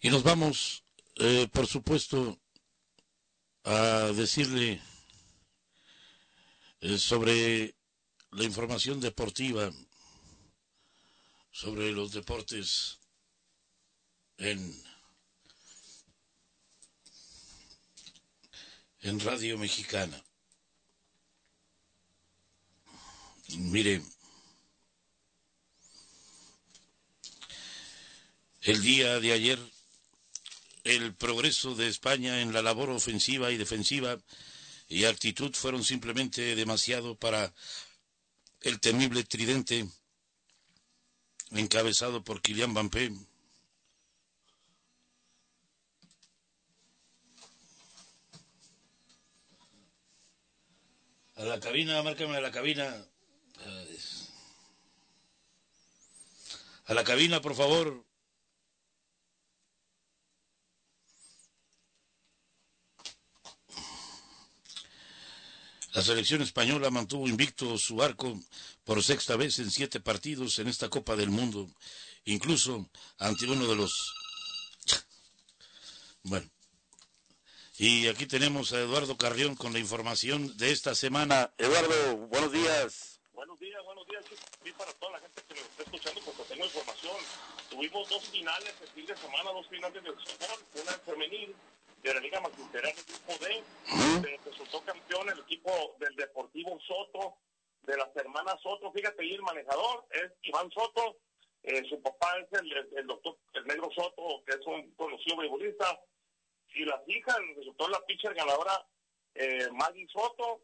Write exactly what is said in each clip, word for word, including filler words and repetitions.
Y nos vamos, eh, por supuesto, a decirle eh, sobre la información deportiva, sobre los deportes en, en Radio Mexicana. Mire, el día de ayer, el progreso de España en la labor ofensiva y defensiva y actitud fueron simplemente demasiado para el temible tridente encabezado por Kylian Mbappé. A la cabina, márcame a la cabina. A la cabina, por favor. La selección española mantuvo invicto su arco por sexta vez en siete partidos en esta Copa del Mundo, incluso ante uno de los... Bueno, y aquí tenemos a Eduardo Carrión con la información de esta semana. Eduardo, buenos días. Buenos días, buenos días. Sí, para toda la gente que nos está escuchando, porque tengo información. Tuvimos dos finales el fin de semana, dos finales del fútbol, una en femenil de la Liga Magisterial del Grupo D, donde resultó campeón el equipo del Deportivo Soto, de las hermanas Soto. Fíjate, ahí el manejador es Iván Soto, eh, su papá es el, el, el doctor, el negro Soto, que es un conocido beisbolista, y las hijas resultó la pitcher ganadora eh, Maggie Soto,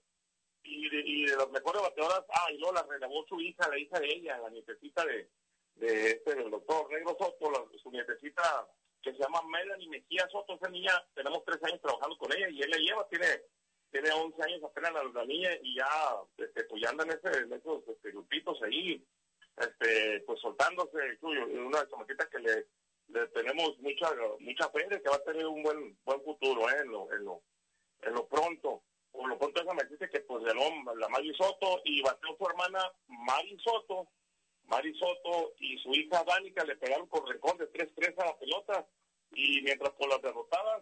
y de, y de las mejores bateadoras, ah, y luego la relevó su hija, la hija de ella, la nietecita de, de este, del doctor negro Soto, la, su nietecita, que se llama Melanie Mejía Soto. Esa niña, tenemos tres años trabajando con ella, y él la lleva, tiene tiene once años apenas la, la niña, y ya, este, pues ya andan en, ese, en esos este, grupitos ahí, este, pues soltándose, una chamaquita que le, le tenemos mucha mucha fe de que va a tener un buen buen futuro, eh, en lo, en lo, en lo pronto. Por lo pronto esa me dice que pues ganó la Mari Soto, y bateó su hermana Mari Soto, Mari Soto y su hija Danica le pegaron por récord de tres tres a la pelota, y mientras por las derrotadas,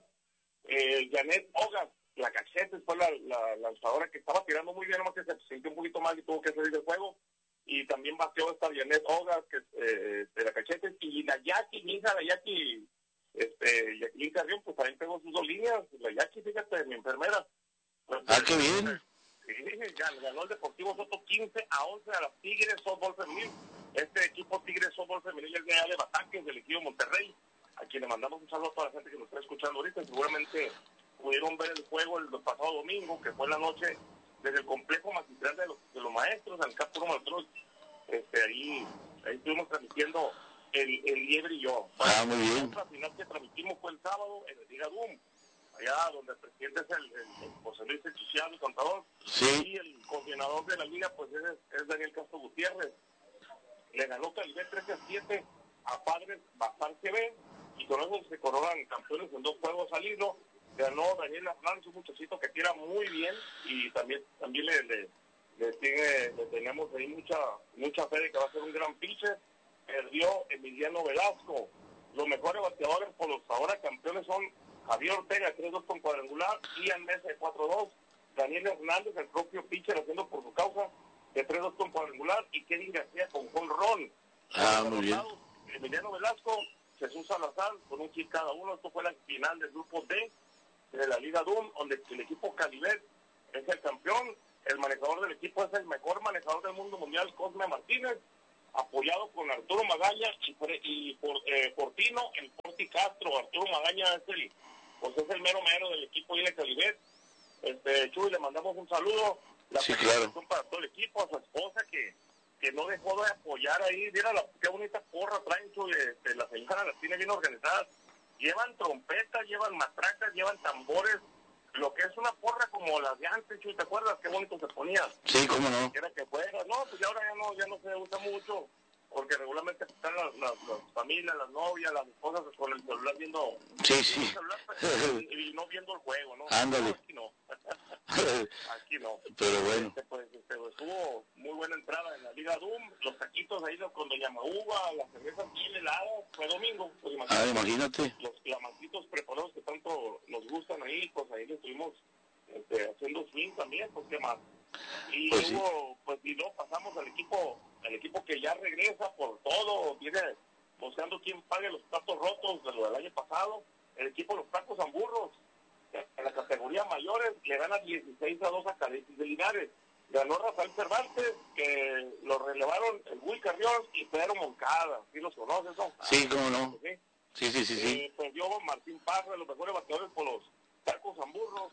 eh, Janet Ogas, la Cachete, fue la, la lanzadora que estaba tirando muy bien, nomás que se sintió un poquito mal y tuvo que salir del juego, y también bateó esta Janet Ogas, que eh, de la Cachete, y la Jackie, mi hija, la Jackie, este, Jacqueline Carrión, pues también pegó sus dos líneas. La Jackie, fíjate, mi enfermera. Pues, ah, qué bien. Sí, ganó el Deportivo Soto quince a once a las Tigres Softball Femenil. Este equipo Tigres Softball Femenil es de Ale Bataques, del equipo Monterrey, a quien le mandamos un saludo a toda la gente que nos está escuchando ahorita. Seguramente pudieron ver el juego el pasado domingo, que fue la noche, desde el complejo magistral de los, de los maestros, al campo número tres. Este, ahí, ahí estuvimos transmitiendo el, el Liebre y yo. Ah, muy bien. La otra final que transmitimos fue el sábado en el Liga Doom, allá donde el presidente es el, el, el José Luis Echichiano, el contador, sí. Y el coordinador de la liga pues es, es Daniel Castro Gutiérrez. Le ganó Calibé trece a siete a Padres Bazar G B, y con eso se coronan campeones en dos juegos al hilo. Ganó Daniel Hernández, un muchachito que tira muy bien, y también también le, le, le, tiene, le tenemos ahí mucha mucha fe de que va a ser un gran pitcher. Perdió Emiliano Velasco. Los mejores bateadores por los ahora campeones son Javier Ortega, tres dos con cuadrangular, Ian Mesa de cuatro dos, Daniel Hernández, el propio pitcher haciendo por su causa, de tres dos con cuadrangular, y Kevin García con jonrón. Ah, muy bien. Emiliano Velasco, Jesús Salazar, con un hit cada uno. Esto fue la final del grupo D de la Liga Doom, donde el equipo Calibet es el campeón. El manejador del equipo es el mejor manejador del mundo mundial, Cosme Martínez, apoyado con Arturo Magaña y, y por, eh, Portino, el Porti Castro. Arturo Magaña es el, pues es el mero mero del equipo de Calibet. Este, Chuy, le mandamos un saludo. La sí, claro. Para todo el equipo, a su esposa que, que no dejó de apoyar ahí. Mira la, qué bonita porra traen, Chuy. Este, la señora las tiene bien organizadas. Llevan trompetas, llevan matracas, llevan tambores. Lo que es una porra como las de antes, Chuy, ¿te acuerdas? Qué bonito se ponía. Sí, cómo no. Era que fuera. No, pues ahora ya no, ya no se usa mucho, porque regularmente están las, las, las familias, las novias, las esposas con el celular viendo... Sí, sí. El celular, y, y no viendo el juego, ¿no? Ándale. No, aquí no. Aquí no. Pero bueno. Este, pues, este, pues, estuvo muy buena entrada en la Liga Doom. Los taquitos ahí con Doña Maúba, las cervezas bien heladas. Fue domingo. Pues, ah, imagínate. Los llamacitos preparados que tanto nos gustan ahí, pues ahí le estuvimos este, haciendo swing también, pues qué más. Y pues luego, sí. pues y luego pasamos al equipo, al equipo que ya regresa por todo, viene buscando quién pague los platos rotos de lo del año pasado, el equipo de los Tacos Hamburros, en la categoría mayores, le gana dieciséis a dos a Cadetes de Linares. Ganó Rafael Cervantes, que lo relevaron el Will Carrión y Pedro Moncada. ¿Sí los conoces, no? Sí, cómo no. ¿Sí? Sí, sí, sí, sí. Eh, perdió Martín Parra, los mejores bateadores por los Tacos Hamburros,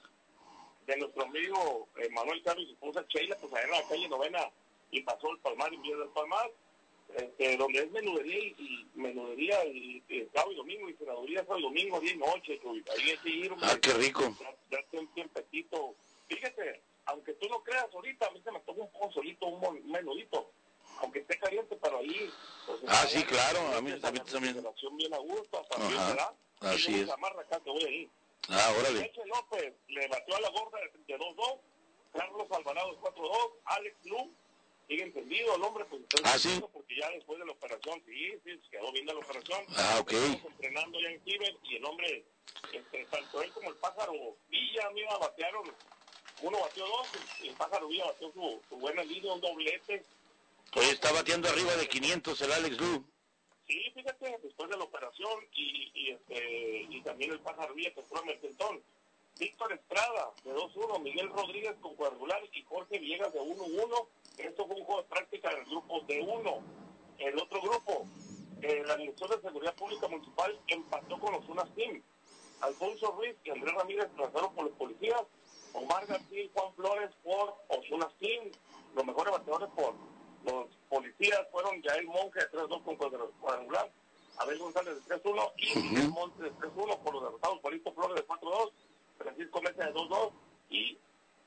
de nuestro amigo eh, Manuel Carlos y su esposa Sheila, pues allá en la calle Novena, y pasó el Palmar y Villa del Palmar, este, donde es menudería y, y menudería y, y sábado y domingo, y senaduría sábado y domingo, día y noche, que ahí hay que ir, hombre, ah, qué rico. darte un tiempecito. Fíjate, aunque tú no creas ahorita, a mí se me toma un poco solito, un, un menudito, aunque esté caliente, pero ahí... Pues, ah, sí, claro, a mí, a mí también. Bien a gusto, hasta bien se da, así es. Amarra acá, te voy ahí. Ah, órale. Leche López le batió a la gorda de dos dos, Carlos Alvarado de cuatro dos, Alex Lu, sigue entendido el hombre, pues ah, sí, porque ya después de la operación, sí, sí, se quedó bien de la operación. Ah, ok. Estamos entrenando ya en Ciber y el hombre, este, tanto él como el pájaro Villa, mira, batearon, uno bateó dos y el pájaro Villa bateó su, su buena línea, un doblete. Pues está bateando arriba de quinientos el Alex Lu. Sí, fíjate, después de la operación y, y, este, y también el pájaro Villa que fue a Mercentón. Víctor Estrada de dos uno, Miguel Rodríguez con cuadrangular y Jorge Villegas de uno uno. Esto fue un juego de práctica en el grupo de uno. El otro grupo, eh, la Dirección de Seguridad Pública Municipal empató con los Unas Team. Alfonso Ruiz y Andrés Ramírez pasaron por los policías, Omar García y Juan Flores por Osuna Team. Los mejores bateadores por los policías fueron Yael Monge de tres dos con cuadrangular, Abel González de tres uno y Miguel Montes de tres uno por los derrotados Juanito Flores de cuatro dos, Francisco Mesa de dos dos y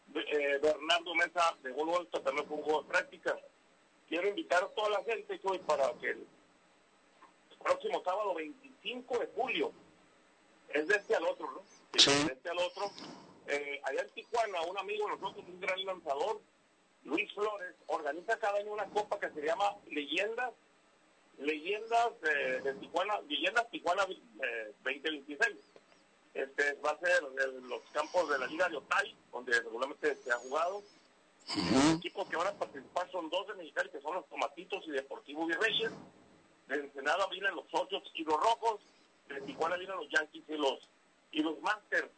eh, Bernardo Mesa de uno uno. Esto también fue un juego de práctica. Quiero invitar a toda la gente que hoy para que el próximo sábado veinticinco de julio, es de este al otro, ¿no? Sí. De este al otro, eh, allá en Tijuana, un amigo de nosotros, un gran lanzador, Luis Flores, organiza cada año una copa que se llama Leyendas, Leyendas eh, de Tijuana, Leyendas Tijuana eh, veinte veintiséis. Este va a ser en los campos de la Liga de Otay, donde regularmente se ha jugado. Uh-huh. Los equipos que van a participar son dos de Mexicali, que son los Tomatitos y Deportivo Virreyes. De Ensenada vienen los Ochos y los Rojos. De Tijuana vienen los Yankees y los y los Masters.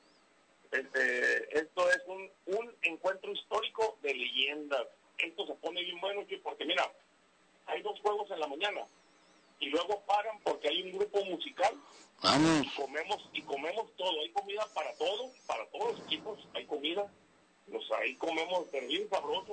Este, esto es un, un encuentro histórico de leyendas. Esto se pone bien bueno, porque mira, hay dos juegos en la mañana y luego paran porque hay un grupo musical. Vamos. Y comemos y comemos todo. Hay comida para todos, para todos los equipos. Hay comida. Pues ahí comemos, pero bien sabroso.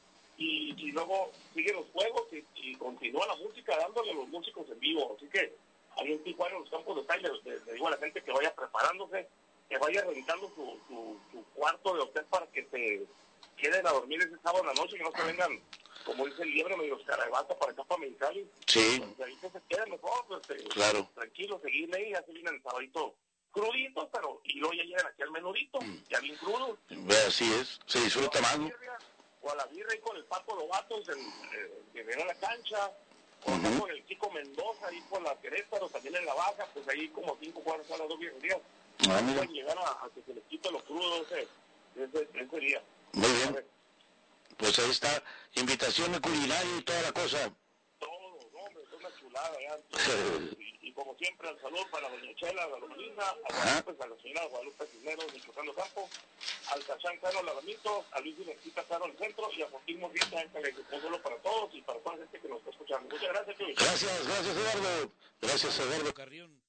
Y, y luego siguen los juegos y, y continúa la música dándole a los músicos en vivo. Así que ahí en Tijuana, en los campos de Tyler, le, le digo a la gente que vaya preparándose, que vaya reventando su, su, su cuarto de hotel para que se queden a dormir ese sábado en la noche, que no se vengan, como dice el liebre, medio escarabata para acá para Mexicali. Sí. Pues ahí que se queden mejor, pues, eh, claro. Tranquilo, seguirle ahí, ya se viene el sabadito crudito, pero y luego ya llegan aquí al menudito, ya bien crudo. Así es, se disfruta más, ¿no? O a la birra y con el Paco Lobatos, en, eh, que viene a la cancha, o uh-huh. con el Chico Mendoza, ahí por la Querétaro, también en la baja, pues ahí como cinco cuadras a las dos birrerías. Ah, pueden llegar a, a que se les quite lo crudo ese, ese, ese día. Muy bien. Pues ahí está, invitación de culinaria y toda la cosa. Todo, no, hombre, es una chulada, ya. y, y como siempre, al saludo para doña Chela, a la Lomina, a Guadalupe, a la señora Guadalupe Cisneros, de Chocando Campo, al Tachán Caro Lavamito, a Luis Dinecita Caro al centro y a Joaquín Morrita, en que un solo para todos y para toda la gente que nos está escuchando. Muchas gracias, Luis. Gracias, gracias, Eduardo. Gracias, Eduardo Carrión.